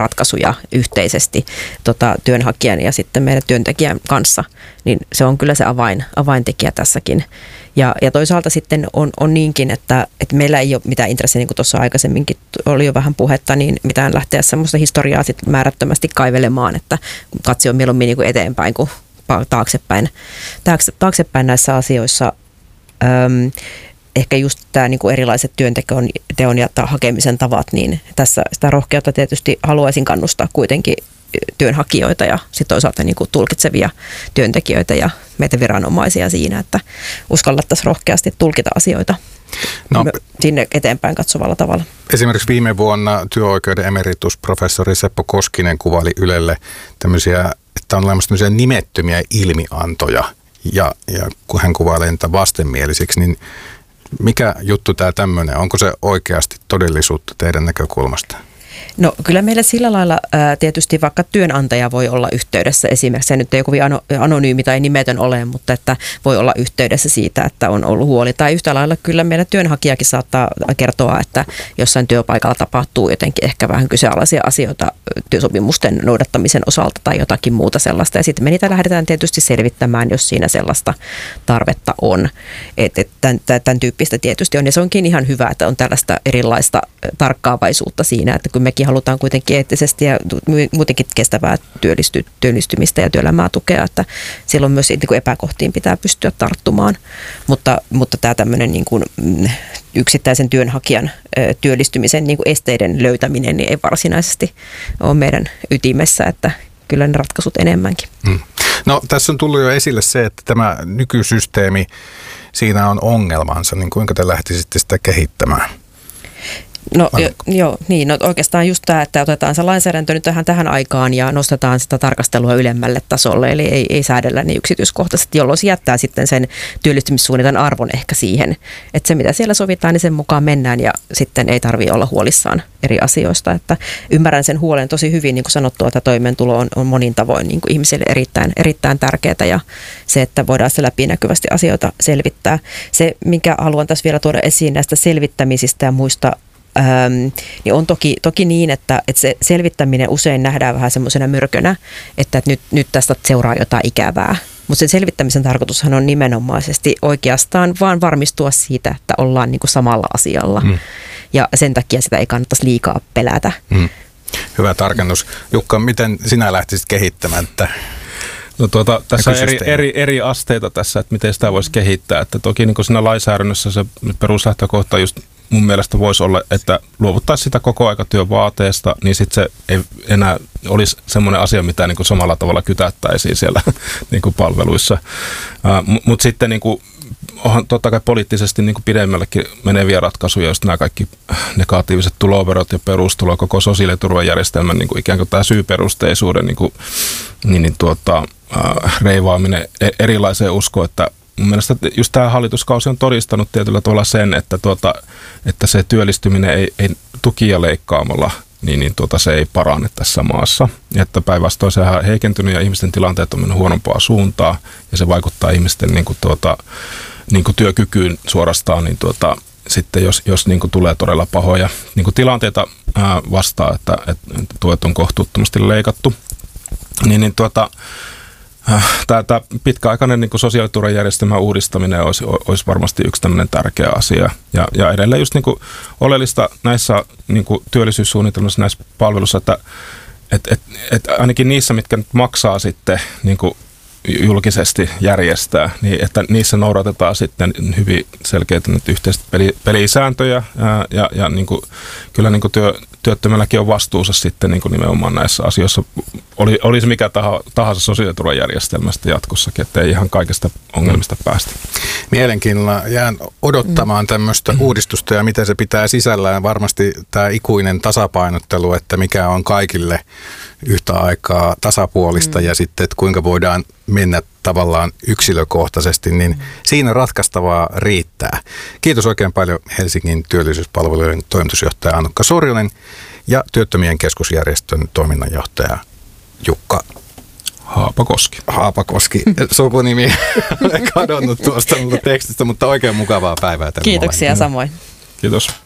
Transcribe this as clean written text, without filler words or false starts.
ratkaisuja yhteisesti työnhakijan ja sitten meidän työntekijän kanssa, niin se on kyllä se avaintekijä tässäkin. Ja toisaalta sitten on niinkin, että meillä ei ole mitään intressiä, niin kuin tuossa aikaisemminkin oli jo vähän puhetta, niin mitään lähteä semmoista historiaa sitten määrättömästi kaivelemaan, että katse on mieluummin niin kuin eteenpäin kuin taaksepäin näissä asioissa. Ehkä just tämä niin kuin erilaiset työnteon ja hakemisen tavat, niin tässä sitä rohkeutta tietysti haluaisin kannustaa kuitenkin työnhakijoita ja sitten toisaalta niin kuin tulkitsevia työntekijöitä ja meitä viranomaisia siinä, että uskallettaisiin rohkeasti tulkita asioita sinne eteenpäin katsovalla tavalla. Esimerkiksi viime vuonna työoikeuden emeritusprofessori Seppo Koskinen kuvaili Ylelle tämmöisiä, että on olemassa tämmöisiä nimettömiä ilmiantoja ja kun hän kuvailee niitä vastenmielisiksi, niin mikä juttu tämä tämmöinen? Onko se oikeasti todellisuutta teidän näkökulmasta? No kyllä meillä sillä lailla tietysti vaikka työnantaja voi olla yhteydessä esimerkiksi, se nyt ei kovin anonyymi tai nimetön ole, mutta että voi olla yhteydessä siitä, että on ollut huoli. Tai yhtä lailla kyllä meidän työnhakijakin saattaa kertoa, että jossain työpaikalla tapahtuu jotenkin ehkä vähän kyseenalaisia asioita työsopimusten noudattamisen osalta tai jotakin muuta sellaista. Ja sitten me niitä lähdetään tietysti selvittämään, jos siinä sellaista tarvetta on. Tämän tyyppistä tietysti on ja se onkin ihan hyvä, että on tällaista erilaista tarkkaavaisuutta siinä, että kun mekin halutaan kuitenkin eettisesti ja muutenkin kestävää työllistymistä ja työelämää tukea, että silloin myös epäkohtiin pitää pystyä tarttumaan. Mutta tämä tämmöinen niin kuin yksittäisen työnhakijan työllistymisen niin kuin esteiden löytäminen niin ei varsinaisesti ole meidän ytimessä, että kyllä ne ratkaisut enemmänkin. No tässä on tullut jo esille se, että tämä nykysysteemi, siinä on ongelmansa, niin kuinka te lähtisitte sitä kehittämään? No oikeastaan just tämä, että otetaan se lainsäädäntö nyt tähän aikaan ja nostetaan sitä tarkastelua ylemmälle tasolle, eli ei säädellä niin yksityiskohtaisesti, jolloin se jättää sitten sen työllistymissuunnitelman arvon ehkä siihen, että se mitä siellä sovitaan, niin sen mukaan mennään ja sitten ei tarvitse olla huolissaan eri asioista, että ymmärrän sen huolen tosi hyvin, niin kuin sanottu, että toimeentulo on monin tavoin niin kuin ihmisille erittäin tärkeää ja se, että voidaan se läpinäkyvästi asioita selvittää. Se, minkä haluan tässä vielä tuoda esiin näistä selvittämisistä ja muista, niin on toki niin, että se selvittäminen usein nähdään vähän semmoisena myrkönä, että nyt tästä seuraa jotain ikävää. Mutta sen selvittämisen tarkoitushan on nimenomaisesti oikeastaan vaan varmistua siitä, että ollaan niinku samalla asialla. Ja sen takia sitä ei kannattaisi liikaa pelätä. Hyvä tarkennus. Jukka, miten sinä lähtisit kehittämään että No tässä on eri asteita tässä, että miten sitä voisi kehittää. Että toki niin kuin siinä lainsäädännössä se peruslähtökohta just mun mielestä voisi olla, että luovuttaisiin sitä kokoaikatyön vaateesta, niin sitten se ei enää olisi semmoinen asia, mitä niin kuin samalla tavalla kytättäisiin siellä niin kuin palveluissa. Mutta sitten niin kuin onhan totta kai poliittisesti niin kuin pidemmällekin meneviä ratkaisuja, just nämä kaikki negatiiviset tuloverot ja perustulo, koko sosiaaliturvajärjestelmän niin kuin ikään kuin tämä syyperusteisuuden reivaaminen erilaiseen uskoon, että mun mielestä just tämä hallituskausi on todistanut tietyllä tavalla sen, että se työllistyminen ei tukia leikkaamalla, se ei parane tässä maassa. Että päinvastoin se on heikentynyt ja ihmisten tilanteet on mennyt huonompaa suuntaa ja se vaikuttaa ihmisten niin kuin työkykyyn suorastaan, niin sitten jos niin kuin tulee todella pahoja niin kuin tilanteita vastaan, että tuet on kohtuuttomasti leikattu, tämä pitkäaikainen niin kuin sosiaaliturvajärjestelmän uudistaminen olisi varmasti yksi tämmöinen tärkeä asia. Ja edelleen just niin kuin oleellista näissä niin kuin työllisyyssuunnitelmissa näissä palveluissa, että ainakin niissä, mitkä nyt maksaa sitten niin kuin julkisesti järjestää, niin että niissä noudatetaan sitten hyvin selkeitä yhteiset pelisääntöjä ja niin kuin, kyllä niin kuin työttömälläkin on vastuunsa sitten niin kuin nimenomaan näissä asioissa. Olisi mikä tahansa sosiaaliturvajärjestelmästä jatkossakin, että ei ihan kaikista ongelmista päästä. Mielenkiinnolla jään odottamaan tämmöistä uudistusta ja miten se pitää sisällään. Varmasti tämä ikuinen tasapainottelu, että mikä on kaikille yhtä aikaa tasapuolista ja sitten, että kuinka voidaan mennä tavallaan yksilökohtaisesti, niin siinä ratkaistavaa riittää. Kiitos oikein paljon Helsingin työllisyyspalvelujen toimitusjohtaja Annukka Sorjonen ja Työttömien keskusjärjestön toiminnanjohtaja Jukka Haapakoski. Sukunimi on kadonnut tuosta tekstistä, mutta oikein mukavaa päivää. Kiitoksia samoin. Kiitos.